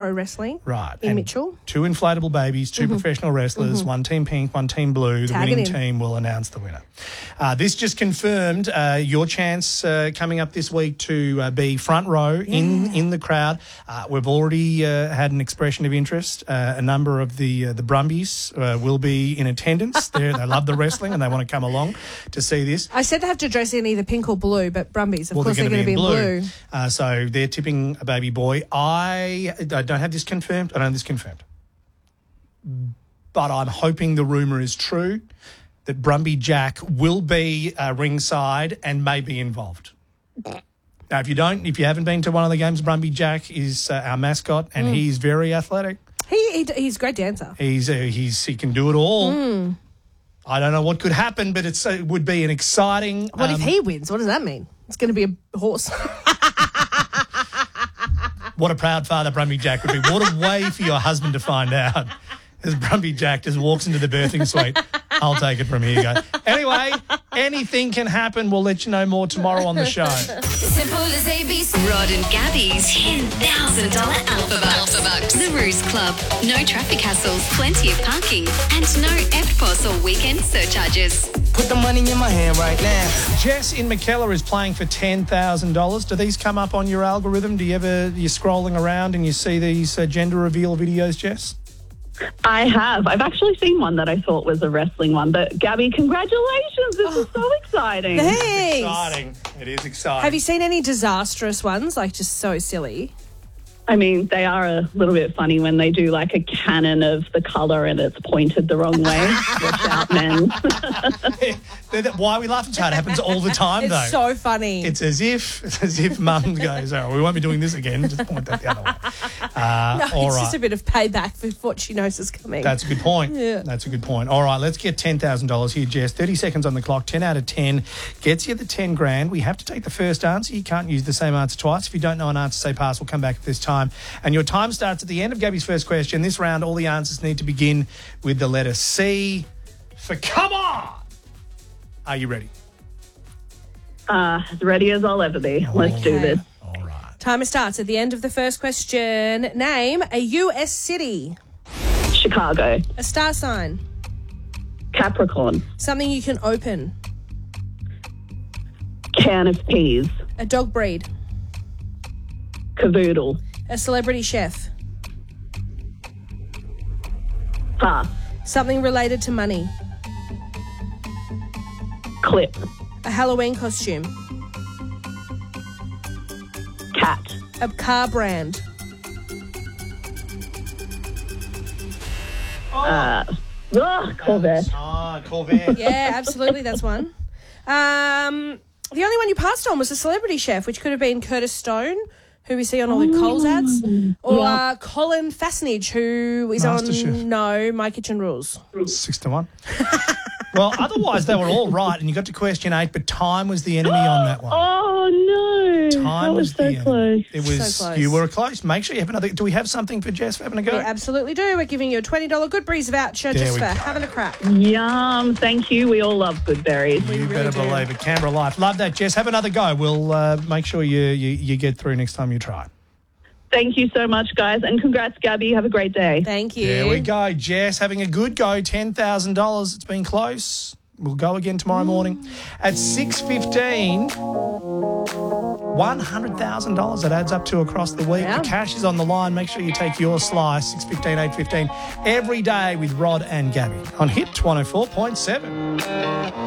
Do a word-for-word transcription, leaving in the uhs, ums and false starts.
Pro Wrestling Right. in and Mitchell. Two inflatable babies, two mm-hmm. professional wrestlers, mm-hmm. one team pink, one team blue. The Tag winning team will announce the winner. Uh, this just confirmed uh, your chance uh, coming up this week to uh, be front row yeah. in, in the crowd. Uh, we've already uh, had an expression of interest. Uh, a number of the uh, the Brumbies uh, will be in attendance. They're, they love the wrestling and they want to come along to see this. I said they have to dress in either pink or blue, but Brumbies, of well, course, they're going to be in blue. blue. Uh, so they're tipping a baby boy. I, I don't have this confirmed. I don't have this confirmed. But I'm hoping the rumour is true that Brumby Jack will be uh, ringside and may be involved. Now, if you don't, if you haven't been to one of the games, Brumby Jack is uh, our mascot, and mm. he's very athletic. He, he he's a great dancer. He's uh, he's he can do it all. Mm. I don't know what could happen, but it's, it would be an exciting. What um, if he wins? What does that mean? It's going to be a horse. What a proud father Brumby Jack would be. What a way for your husband to find out. As Brumby Jack just walks into the birthing suite. I'll take it from here, guys. Anyway, anything can happen. We'll let you know more tomorrow on the show. Simple as A B C. Rod and Gabby's ten thousand dollars Alpha Bucks. The Ruse Club. No traffic hassles, plenty of parking, and no E F T P O S or weekend surcharges. Put the money in my hand right now. Jess in McKellar is playing for ten thousand dollars. Do these come up on your algorithm? Do you ever, you're scrolling around and you see these uh, gender reveal videos, Jess? I have. I've actually seen one that I thought was a wrestling one. But, Gabby, congratulations. This oh. is so exciting. Thanks. It's exciting. It is exciting. Have you seen any disastrous ones, like just so silly? I mean, they are a little bit funny when they do like a cannon of the colour and it's pointed the wrong way. Watch out, men. Why are we laughing so hard? It happens all the time, it's though. It's so funny. It's as if it's as if mum goes, oh, we won't be doing this again. Just point that the other way. Uh, no, all it's right. just a bit of payback for what she knows is coming. That's a good point. Yeah. That's a good point. All right, let's get ten thousand dollars here, Jess. thirty seconds on the clock. ten out of ten gets you the ten grand. We have to take the first answer. You can't use the same answer twice. If you don't know an answer, say pass. We'll come back at this time. And your time starts at the end of Gabby's first question. This round, all the answers need to begin with the letter C for come on. Are you ready? Uh, as ready as I'll ever be. Let's okay. do this. All right. Timer starts at the end of the first question. Name a U S city. Chicago. A star sign. Capricorn. Something you can open. Can of peas. A dog breed. Cavoodle. A celebrity chef. Pass. Something related to money. Clip. A Halloween costume. Cat. A car brand. Uh, oh, Corvette. Ah, Corvette. Yeah, absolutely, that's one. Um, the only one you passed on was a celebrity chef, which could have been Curtis Stone, who we see on all the Coles ads, or Yeah. uh, Colin Fassnage, who is Master on Chef. No My Kitchen Rules. Six to one. Well, otherwise they were all right, and you got to question eight, but time was the enemy on that one. Oh, no. Time that was, was so the enemy. close. It was So close. you were close. Make sure you have another. Do we have something for Jess for having a go? We absolutely do. We're giving you a twenty dollars Good Breeze voucher There just we for go. having a crack. Yum. Thank you. We all love good berries. You really better do. believe it. Canberra Life. Love that, Jess. Have another go. We'll uh, make sure you, you you get through next time you try. Thank you so much, guys. And congrats, Gabby. Have a great day. Thank you. There we go. Jess having a good go. ten thousand dollars. It's been close. We'll go again tomorrow morning at six fifteen. one hundred thousand dollars it adds up to across the week. Yeah. The cash is on the line. Make sure you take your slice. six fifteen, eight fifteen every day with Rod and Gabby on Hit one oh four point seven.